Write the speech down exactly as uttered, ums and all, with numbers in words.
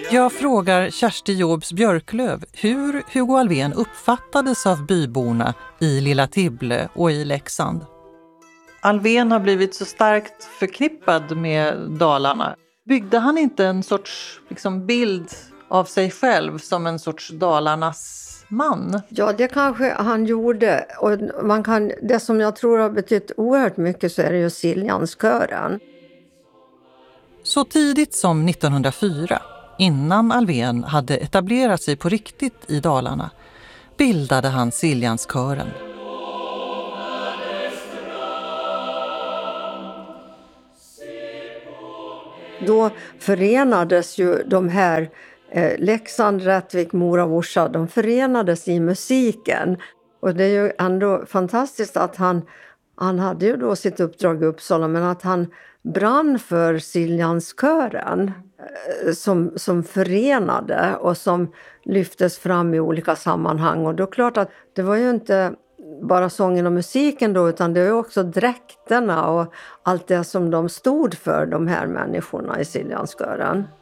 Jag frågar Kersti Jobs Björklöv hur Hugo Alfvén uppfattades av byborna i Lilla Tibble och i Leksand. Alfvén har blivit så starkt förknippad med Dalarna. Byggde han inte en sorts liksom, bild av sig själv som en sorts Dalarnas man? Ja, det kanske han gjorde. Och man kan, det som jag tror har betytt oerhört mycket så är det ju Siljanskören. Så tidigt som nittonhundrafyra, innan Alfvén hade etablerat sig på riktigt i Dalarna, bildade han Siljanskören. Då förenades ju de här eh, Leksand, Rättvik, Mora och Orsa, de förenades i musiken. Och det är ju ändå fantastiskt att han, han hade ju då sitt uppdrag i Uppsala, men att han brann för Siljanskören eh, som, som förenade och som lyftes fram i olika sammanhang. Och då är klart att det var ju inte bara sången och musiken då, utan det är också dräkterna och allt det som de stod för, de här människorna i Siljanskören.